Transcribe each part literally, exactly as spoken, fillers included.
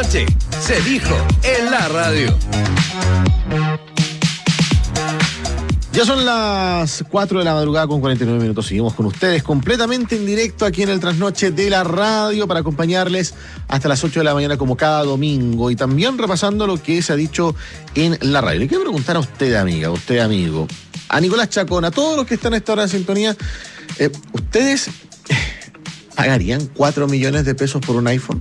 trasnoche se dijo en la radio. Ya son las cuatro de la madrugada con cuarenta y nueve minutos. Seguimos con ustedes completamente en directo aquí en el Trasnoche de la radio para acompañarles hasta las ocho de la mañana como cada domingo y también repasando lo que se ha dicho en la radio. Le quiero preguntar a usted, amiga, a usted, amigo, a Nicolás Chacón, a todos los que están a esta hora de sintonía, eh, ¿ustedes pagarían cuatro millones de pesos por un iPhone?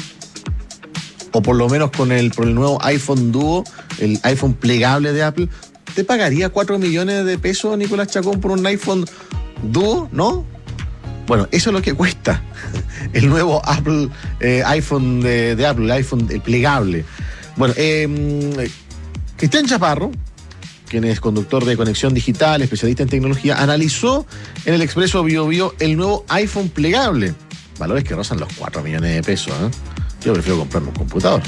O por lo menos con el, por el nuevo iPhone Duo, el iPhone plegable de Apple. ¿Te pagaría cuatro millones de pesos, Nicolás Chacón, por un iPhone Duo? ¿No? Bueno, eso es lo que cuesta el nuevo Apple eh, iPhone de, de Apple, el iPhone el plegable. Bueno, eh, Cristian Chaparro, quien es conductor de Conexión Digital, especialista en tecnología, analizó en el Expreso Bio Bio el nuevo iPhone plegable. Valores que rozan los cuatro millones de pesos, ¿eh? Yo prefiero comprarme un computador.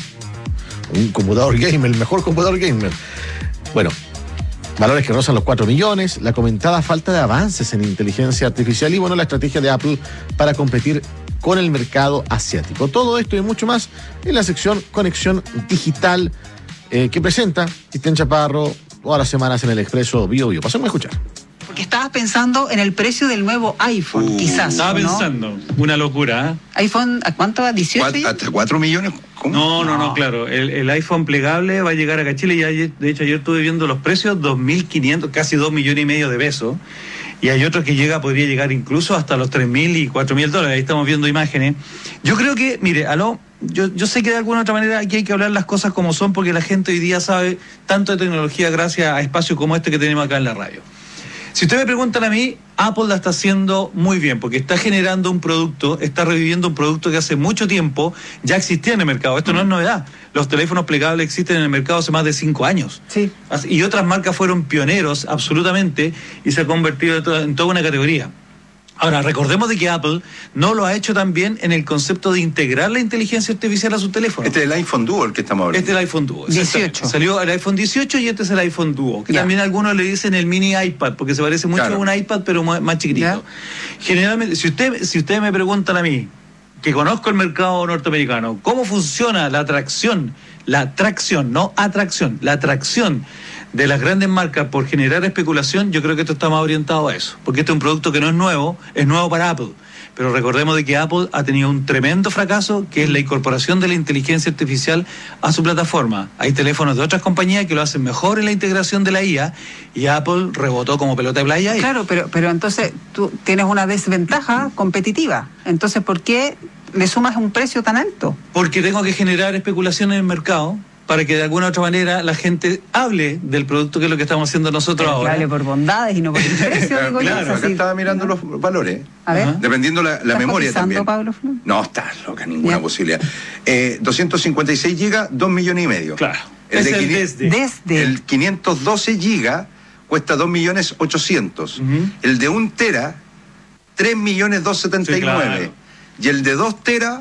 Un computador gamer, el mejor computador gamer. Bueno, valores que rozan los cuatro millones, la comentada falta de avances en inteligencia artificial y, bueno, la estrategia de Apple para competir con el mercado asiático. Todo esto y mucho más en la sección Conexión Digital eh, que presenta Cristian Chaparro todas las semanas en el Expreso Bio Bio. Pasemos a escuchar. Porque estabas pensando en el precio del nuevo iPhone, uh, quizás. Estaba ¿no? pensando, una locura. ¿eh? ¿iPhone a cuánto va? ¿dieciocho? ¿Hasta cuatro millones? ¿Cómo? No, no, no, claro. El, el iPhone plegable va a llegar acá a Chile. Ya, de hecho, ayer estuve viendo los precios, dos mil quinientos, casi dos millones y medio de pesos. Y hay otro que llega, podría llegar incluso hasta los tres mil y cuatro mil dólares. Ahí estamos viendo imágenes. Yo creo que, mire, aló, yo, yo sé que de alguna otra manera aquí hay que hablar las cosas como son, porque la gente hoy día sabe tanto de tecnología gracias a espacios como este que tenemos acá en la radio. Si ustedes me preguntan a mí, Apple la está haciendo muy bien, porque está generando un producto, está reviviendo un producto que hace mucho tiempo ya existía en el mercado. Esto no es novedad. Los teléfonos plegables existen en el mercado hace más de cinco años. Sí. Y otras marcas fueron pioneros, absolutamente, y se ha convertido en toda una categoría. Ahora, recordemos de que Apple no lo ha hecho tan bien en el concepto de integrar la inteligencia artificial a su teléfono. Este es el iPhone Duo el que estamos hablando. Este es el iPhone Duo. dieciocho. Salió el iPhone dieciocho y este es el iPhone Duo, que Ya. también algunos le dicen el mini iPad, porque se parece mucho Claro. a un iPad, pero más chiquitito. Ya. Generalmente, si usted, si ustedes me preguntan a mí, que conozco el mercado norteamericano, ¿cómo funciona la atracción? La atracción, no atracción, la atracción de las grandes marcas por generar especulación, yo creo que esto está más orientado a eso, porque este es un producto que no es nuevo, es nuevo para Apple, pero recordemos de que Apple ha tenido un tremendo fracaso, que es la incorporación de la inteligencia artificial a su plataforma. Hay teléfonos de otras compañías que lo hacen mejor en la integración de la I A, y Apple rebotó como pelota de playa ahí. Claro, pero, pero entonces tú tienes una desventaja competitiva. Entonces, ¿por qué le sumas un precio tan alto? Porque tengo que generar especulación en el mercado, para que de alguna u otra manera la gente hable del producto, que es lo que estamos haciendo nosotros Pero ahora. que hable por bondades y no por el precio, digo yo. Claro, Es así. acá estaba mirando los valores. A ver. Ajá. Dependiendo la, la ¿Estás memoria cotizando, también. Pablo Flor? No, está loca, ninguna Ya. posibilidad. Eh, doscientos cincuenta y seis gigas, dos millones y medio. Claro. El, Es de el quinientos desde. Desde. el quinientos doce gigas cuesta dos millones ochocientos. Ujú. El de un tera, tres millones doscientos setenta y nueve. Sí, claro. Y el de dos tera,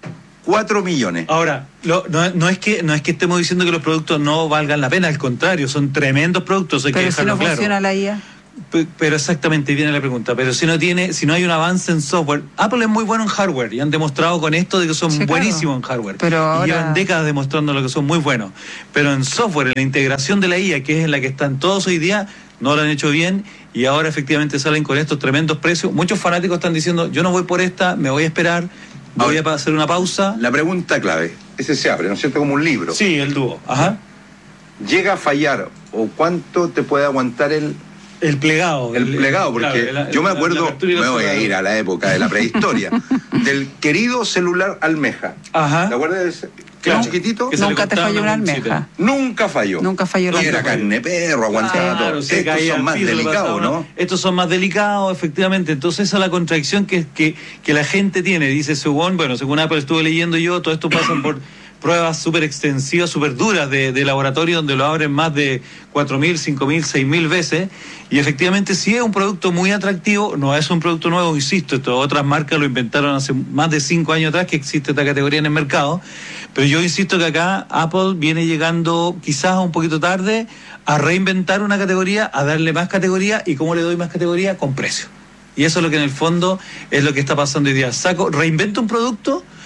cuatro millones. Ahora, lo, no, no, es que, no es que estemos diciendo que los productos no valgan la pena, al contrario, son tremendos productos, hay que Pero si dejarlo no claro. funciona la I A. P- Pero exactamente, viene la pregunta. Pero si no tiene, si no hay un avance en software, Apple es muy bueno en hardware y han demostrado con esto de que son Sí, claro. buenísimos en hardware. Pero Y ahora- llevan décadas demostrando lo que son muy buenos. Pero en software, en la integración de la I A, que es en la que están todos hoy día, no lo han hecho bien y ahora efectivamente salen con estos tremendos precios. Muchos fanáticos están diciendo, yo no voy por esta, me voy a esperar, voy Ahora, a hacer una pausa. La pregunta clave, ese se abre, ¿no es cierto? Como un libro. Sí, el dúo. Ajá. ¿Llega a fallar o cuánto te puede aguantar el, El plegado. el plegado? Porque claro, la- yo me la- acuerdo, la apertura y la me voy a cerradura. ir a la época de la prehistoria, del querido celular almeja. Ajá. ¿Te acuerdas de ese? Claro. Era chiquitito. Que se le Nunca te cortaba falló una una bolsita. almeja. Nunca falló. Nunca falló la Y era almeja. carne perro, aguantaba Claro, todo. se Estos caía son al más piso, le delicados, pasaba ¿no? una- Estos son más delicados, efectivamente. Entonces esa es la contradicción que, que, que la gente tiene. Dice, según, bueno, según Apple estuve leyendo yo, todo esto pasa por pruebas súper extensivas, súper duras de, de laboratorio, donde lo abren más de cuatro mil, cinco mil, seis mil veces. Y efectivamente sí es un producto muy atractivo, no es un producto nuevo, insisto, esto, otras marcas lo inventaron hace más de cinco años atrás que existe esta categoría en el mercado. Pero yo insisto que acá Apple viene llegando quizás un poquito tarde a reinventar una categoría, a darle más categoría. ¿Y cómo le doy más categoría? Con precio. Y eso es lo que en el fondo es lo que está pasando hoy día. Saco, reinvento un producto,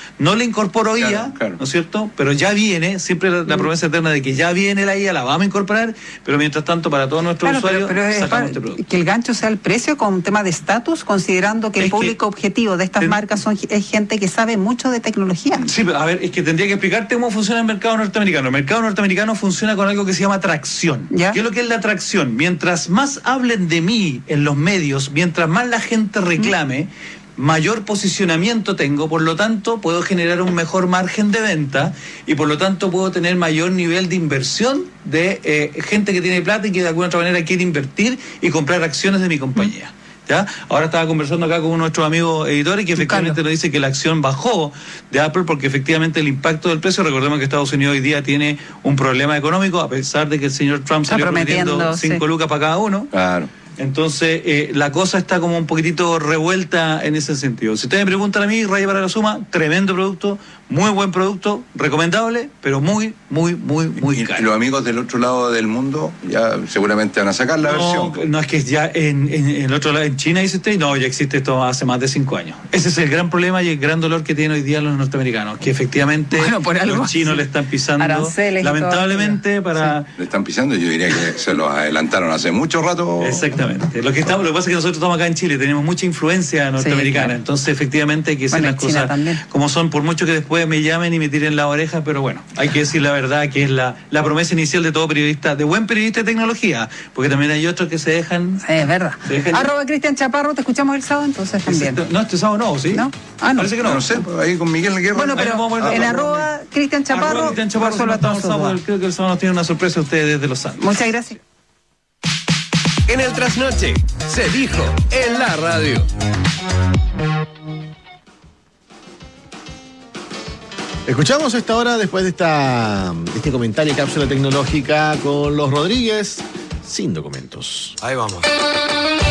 No le incorporo I A, Claro, claro. ¿no es cierto? Pero ya viene, siempre la, la promesa eterna de que ya viene la I A, la vamos a incorporar, pero mientras tanto para todos nuestros Claro, pero, usuarios pero es sacamos para- este producto. que el gancho sea el precio con un tema de estatus, considerando que Es el que- público objetivo de estas ten- marcas son es gente que sabe mucho de tecnología. Sí, pero a ver, es que tendría que explicarte cómo funciona el mercado norteamericano. El mercado norteamericano funciona con algo que se llama atracción. ¿Ya? ¿Qué es lo que es la atracción? Mientras más hablen de mí en los medios, mientras más la gente reclame, mayor posicionamiento tengo, por lo tanto puedo generar un mejor margen de venta y por lo tanto puedo tener mayor nivel de inversión de eh, gente que tiene plata y que de alguna otra manera quiere invertir y comprar acciones de mi compañía. ¿Ya? Ahora estaba conversando acá con uno de nuestros amigos editores que efectivamente Carlos. nos dice que la acción bajó de Apple porque efectivamente el impacto del precio, recordemos que Estados Unidos hoy día tiene un problema económico, a pesar de que el señor Trump Está salió prometiendo prometiendo, cinco sí. lucas para cada uno. Claro. Entonces, eh, la cosa está como un poquitito revuelta en ese sentido. Si ustedes me preguntan a mí, Raya para la Suma, tremendo producto, muy buen producto, recomendable, pero muy, muy, muy, muy Y caro. los amigos del otro lado del mundo ya seguramente van a sacar la No, versión. no, es que ya en, en, en el otro lado, en China, dice usted, no, ya existe esto hace más de cinco años. Ese es el gran problema y el gran dolor que tienen hoy día los norteamericanos, que efectivamente Bueno, por algo, los chinos sí. le están pisando, Aranceles y todo lamentablemente, aquello. para... Le están pisando, yo diría que se los adelantaron hace mucho rato. Exactamente. Lo que estamos, lo que pasa es que nosotros estamos acá en Chile, tenemos mucha influencia norteamericana, claro. entonces efectivamente hay que decir Bueno, las en China cosas también. como son, por mucho que después me llamen y me tiren la oreja, pero bueno, hay que decir la verdad, que es la, la promesa inicial de todo periodista, de buen periodista de tecnología, porque también hay otros que se dejan... Sí, es verdad. Se dejan- Arroba Cristian Chaparro, te escuchamos el sábado entonces también. No, este sábado no, ¿sí? ¿No? Ah, no. Parece que No, no. no sé, pues, ahí con Miguel Guerra. Bueno, Ahí pero vamos a ver en la- arroba Cristian Chaparro, Arroba Cristian Chaparro, resuelva si no todas estamos sus sábado, dudas. creo que el sábado nos tiene una sorpresa a ustedes desde Los Andes. Muchas gracias. En el trasnoche, se dijo en la radio. Escuchamos a esta hora, después de esta, este comentario y cápsula tecnológica con los Rodríguez, sin documentos. Ahí vamos.